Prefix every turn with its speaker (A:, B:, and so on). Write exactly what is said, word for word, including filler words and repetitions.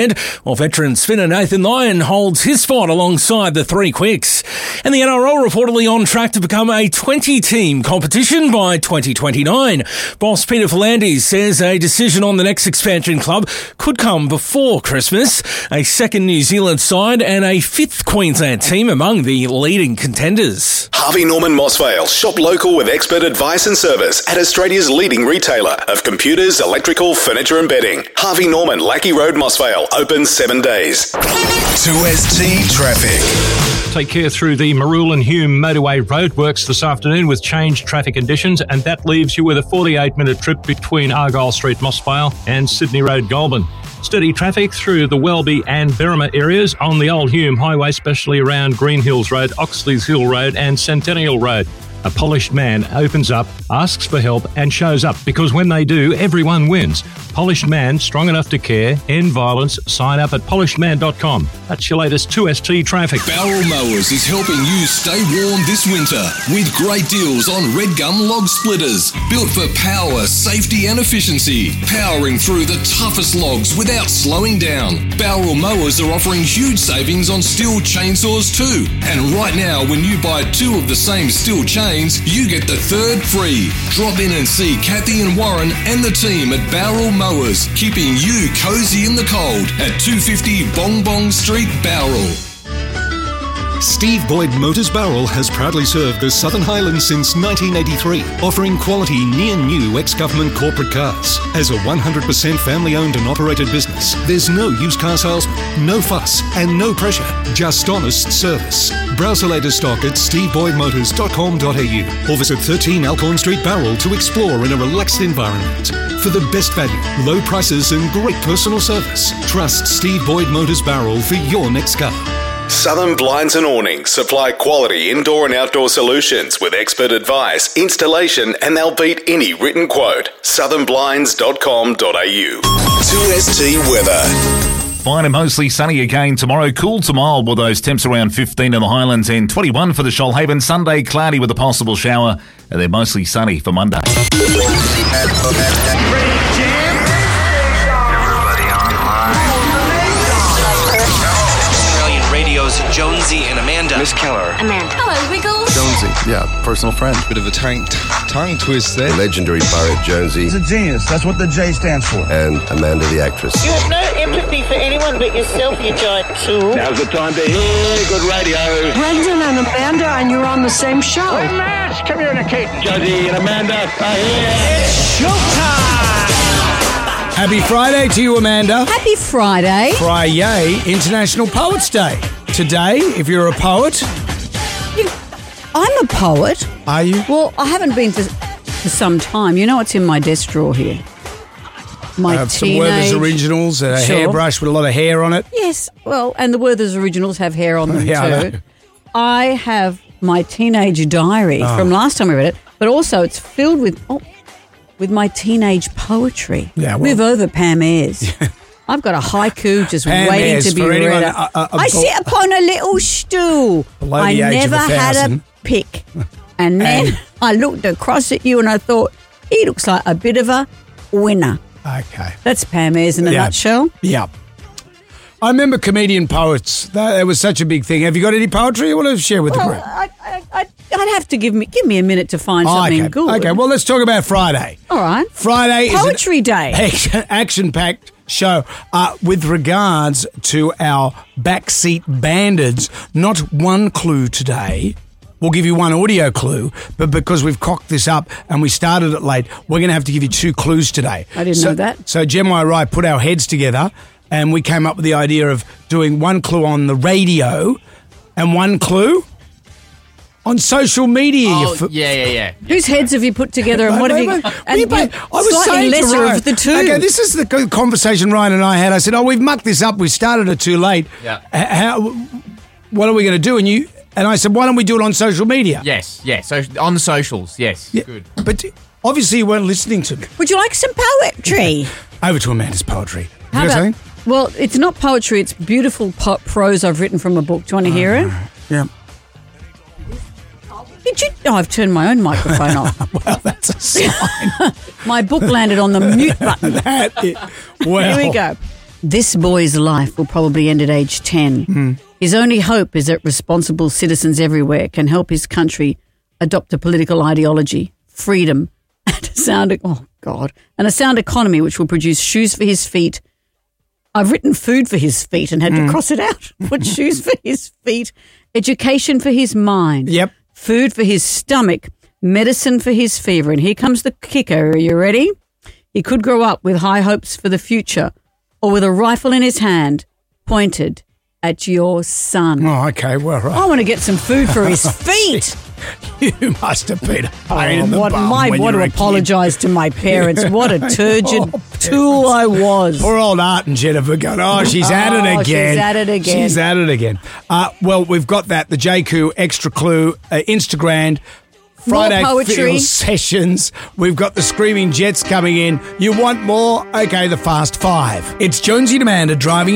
A: while veteran spinner Nathan Lyon holds his spot alongside the three quicks. And the N R L reportedly on track to become a twenty-team competition by twenty twenty-nine. Boss Peter V'landys says a decision on the next expansion club could come before Christmas. A second New Zealand side and a fifth Queensland team among the leading contenders.
B: Harvey Norman Mossvale. Shop local with expert advice and service at Australia's leading retailer of computers, electrical, furniture and bedding. Harvey Norman, Lackey Road, Mossvale. Open seven days. two S T Traffic.
C: Take care through the Marul and Hume motorway roadworks this afternoon with changed traffic conditions, and that leaves you with a forty-eight minute trip between Argyle Street, Mossvale and Sydney Road, Goulburn. Steady traffic through the Welby and Berrima areas on the Old Hume Highway, especially around Green Hills Road, Oxley's Hill Road and Centennial Road. A polished man opens up, asks for help and shows up, because when they do, everyone wins. Polished Man, strong enough to care, end violence. Sign up at polished man dot com. That's your latest two S T traffic.
D: Barrel Mowers is helping you stay warm this winter with great deals on Red Gum log splitters. Built for power, safety and efficiency. Powering through the toughest logs without slowing down. Barrel Mowers are offering huge savings on steel chainsaws too. And right now, when you buy two of the same steel chains, you get the third free. Drop in and see Kathy and Warren and the team at Barrel Mowers, keeping you cozy in the cold at two fifty Bong Bong Street, Bowral.
E: Steve Boyd Motors Bowral has proudly served the Southern Highlands since nineteen eighty-three, offering quality near-new ex-government corporate cars. As a one hundred percent family-owned and operated business, there's no used car salesman, no fuss, and no pressure, just honest service. Browse the latest stock at steve boyd motors dot com dot a u or visit thirteen Alcorn Street, Bowral to explore in a relaxed environment. For the best value, low prices and great personal service, trust Steve Boyd Motors Bowral for your next car.
B: Southern Blinds and Awnings supply quality indoor and outdoor solutions with expert advice, installation, and they'll beat any written quote. southern blinds dot com dot a u. two S T weather.
F: Fine and mostly sunny again tomorrow. Cool to mild with those temps around fifteen in the Highlands and twenty-one for the Shoalhaven. Sunday cloudy with a possible shower, and they're mostly sunny for Monday.
G: Jonesy and Amanda.
H: Miss Keller.
I: Amanda. Hello, Wiggles.
H: Jonesy. Yeah, personal friend.
J: Bit of a tongue, tongue twist there.
K: The legendary pirate Jonesy.
L: He's a genius. That's what the J stands for.
K: And Amanda the actress.
M: You have no empathy for anyone but yourself, you giant tool.
N: Now's the time to hear good radio.
O: Brendan and Amanda, and you're on the same show.
N: We're mass communicating. Jonesy and Amanda are here.
A: It's showtime! Happy Friday to you, Amanda.
P: Happy Friday.
A: Friday, International Poets Day. Today, if you're a poet...
P: You, I'm a poet.
A: Are you?
P: Well, I haven't been for, for some time. You know what's in my desk drawer here? My
A: I have
P: teenage...
A: some Werther's Originals, a
P: sure.
A: hairbrush with a lot of hair on it.
P: Yes, well, and the Werther's Originals have hair on them
A: yeah,
P: too.
A: I know.
P: I have my teenage diary
A: oh.
P: from last time I read it, but also it's filled with... Oh, with my teenage poetry.
A: Yeah, well,
P: Move over, Pam Ayres. I've got a haiku just
A: Pam
P: waiting
A: Ayres,
P: to be
A: for
P: read
A: anyone,
P: out.
A: a- a- a
P: I
A: bo-
P: sit upon a little stool.
A: Below
P: I
A: the age
P: never
A: of a
P: had a
A: thousand.
P: pick. And then
A: And-
P: I looked across at you and I thought, he looks like a bit of a winner.
A: Okay.
P: That's Pam Ayres in a
A: Yeah.
P: nutshell.
A: Yeah. I remember comedian poets. That, that was such a big thing. Have you got any poetry you want to share with
P: Well,
A: the group?
P: I, I, I, I'd have to give me give me a minute to find
A: Oh,
P: something
A: okay.
P: good.
A: Okay, well, let's talk about Friday.
P: All right.
A: Friday
P: Poetry
A: is
P: Day.
A: an action-packed show uh, with regards to our backseat bandits. Not one clue today. We'll give you one audio clue, but because we've cocked this up and we started it late, we're going to have to give you two clues today.
P: I didn't
A: so,
P: know that.
A: So Gemma and I put our heads together and we came up with the idea of doing one clue on the radio and one clue on social media.
Q: Oh,
A: F-
Q: yeah, yeah, yeah.
P: Whose heads have you put together and what have you... And
A: We made- I was
P: slightly
A: saying to
P: lesser
A: Ryan,
P: of the two.
A: Okay, this is the co- conversation Ryan and I had. I said, oh, we've mucked this up. We started it too late.
Q: Yeah.
A: H- How, what are we going to do? And you and I said, why don't we do it on social media?
Q: Yes, yes. So on the socials, yes.
A: Yeah,
Q: Good.
A: But obviously you weren't listening to me.
P: Would you like some poetry?
A: Over to Amanda's poetry.
P: How
A: You got
P: about-
A: something?
P: Well, it's not poetry. It's beautiful po- prose I've written from a book. Do you want to hear it?
A: Yeah.
P: Did you? Oh, I've turned my own microphone off.
A: Well, that's a sign.
P: My book landed on the mute button.
A: that is, well.
P: Here we go. This boy's life will probably end at age ten.
H: Mm.
P: His only hope is that responsible citizens everywhere can help his country adopt a political ideology, freedom, and a sound, oh God, and a sound economy which will produce shoes for his feet. I've written food for his feet and had
H: Mm.
P: to cross it out. Put shoes for his feet, education for his mind.
H: Yep.
P: Food for his stomach, medicine for his fever. And here comes the kicker. Are you ready? He could grow up with high hopes for the future or with a rifle in his hand pointed at your son.
H: Oh, okay. Well, right.
P: I want to get some food for his feet.
H: You must have been a pain
P: Oh,
H: in the
P: what,
H: bum
P: my,
H: when
P: want
H: you
P: to
H: were a kid.
P: apologise to my parents. What a turgid
H: Oh,
P: tool I was.
H: Poor old Art and Jennifer going, oh, she's at it
P: Oh,
H: again.
P: she's at it again.
H: She's at it again. Uh, well, we've got that, the J Q Extra Clue, uh, Instagram, Friday
P: poetry.
H: Field Sessions. We've got the Screaming Jets coming in. You want more? Okay, the Fast Five. It's Jonesy and Amanda driving